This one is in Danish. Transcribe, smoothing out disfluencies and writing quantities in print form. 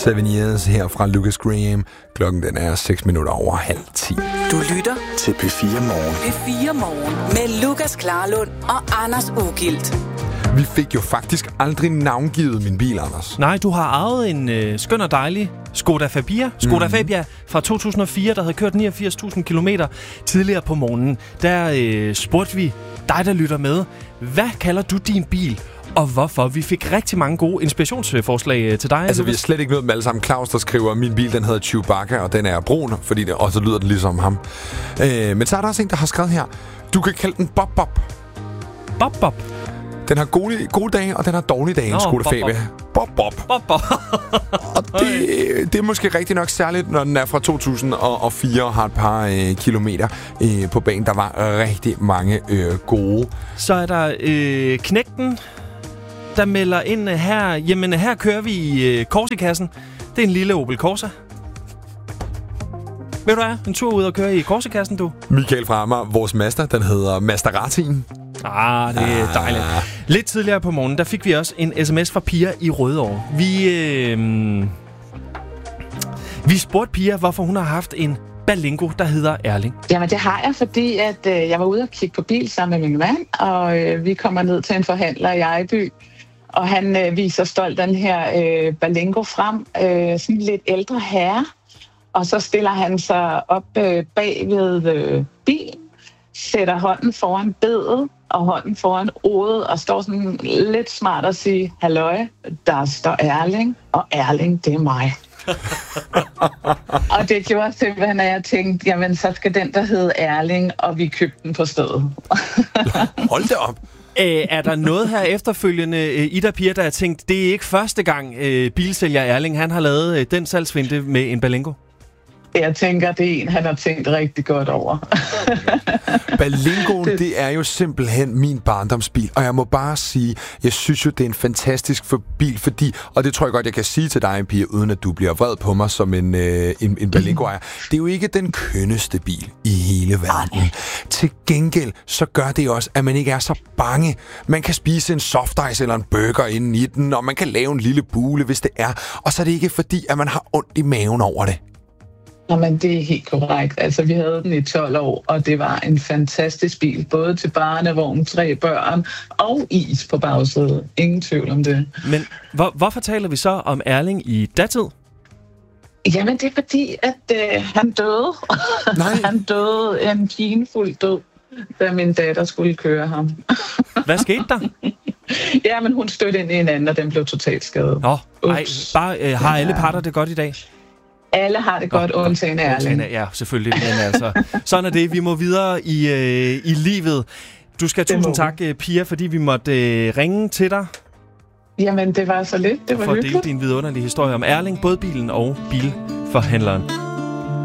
7 Years her fra Lucas Graham. Klokken den er 6 minutter over 9:30. Du lytter til P4 Morgen. P4 Morgen med Lukas Klarlund og Anders Ugilt. Vi fik jo faktisk aldrig navngivet min bil, Anders. Nej, du har arvet en skøn og dejlig Skoda Fabia. Skoda Fabia fra 2004, der havde kørt 89.000 kilometer tidligere på morgenen. Der spurgte vi dig, der lytter med, hvad kalder du din bil? Og hvorfor? Vi fik rigtig mange gode inspirationsforslag til dig. Altså, vi har slet ikke nået dem alle sammen. Claus, der skriver, min bil, den hedder Chewbacca, og den er brun, og så lyder den ligesom ham. Men så er der også en, der har skrevet her, du kan kalde den Bob Bob. Bob Bob? Den har gode dage, og den har dårlige dage, en Skoda Fabia. Bob Bob. Bob Bob. Og det er måske rigtig nok særligt, når den er fra 2004 og har et par kilometer på banen. Der var rigtig mange gode. Så er der Knægten, der melder ind her. Jamen, her kører vi i Korsikassen. Det er en lille Opel Corsa. Ved du hvad? En tur ud og køre i Korsikassen, du. Michael fra Amager, vores Mazda, den hedder Masteratien. Det er dejligt. Lidt tidligere på morgenen, der fik vi også en sms fra Pia i Rødovre. Vi spurgte Pia, hvorfor hun har haft en Berlingo, der hedder Erling. Jamen, det har jeg, fordi at jeg var ude og kigge på bil sammen med min mand, og vi kommer ned til en forhandler i Ejby, og han viser stolt den her Berlingo frem, sådan lidt ældre herre, og så stiller han sig op bag ved bilen, sætter hånden foran bedet og hånden foran odet og står sådan lidt smart og siger, halløj, der står Erling, og Erling, det er mig. Og det gjorde simpelthen, at jeg tænkte, jamen så skal den, der hedder Erling, og vi købte den på stedet. Hold da op. Er der noget her efterfølgende i der, Pia, der har tænkt, det er ikke første gang bilsælger Erling, han har lavet den salgsvinde med en Berlingo? Jeg tænker, det er en, han har tænkt rigtig godt over. Berlingoen, det er jo simpelthen min barndomsbil, og jeg må bare sige, jeg synes jo, det er en fantastisk bil, fordi, og det tror jeg godt, jeg kan sige til dig, Pia, uden at du bliver vred på mig som en Berlingo ejer. Det er jo ikke den kønneste bil i hele verden. Til gengæld, så gør det også, at man ikke er så bange. Man kan spise en softice eller en burger inden i den, og man kan lave en lille bule, hvis det er. Og så er det ikke fordi, at man har ondt i maven over det. Jamen, det er helt korrekt. Altså, vi havde den i 12 år, og det var en fantastisk bil. Både til barnevogn, 3 børn og is på bagsædet. Ingen tvivl om det. Men hvorfor taler vi så om Erling i datid? Jamen, det er fordi, at han døde. Nej. Han døde en pinefuld død, da min datter skulle køre ham. Hvad skete der? Jamen, hun stødte ind i en anden, og den blev totalt skadet. Har alle parter det godt i dag? Alle har det godt, undtagen Erling. Ja, selvfølgelig. Men altså, sådan er det. Vi må videre i livet. Du skal have tusind tak, Pia, fordi vi måtte ringe til dig. Jamen, det var så lidt. Det var hyggeligt. For at dele din vidunderlige historie om Erling, både bilen og bilforhandleren.